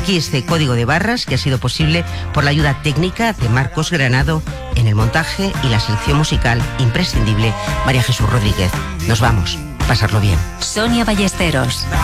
aquí este código de barras que ha sido posible por la ayuda técnica de Marcos Granado en el montaje y la selección musical imprescindible María Jesús Rodríguez. Nos vamos. Pasarlo bien. Sonia Ballesteros.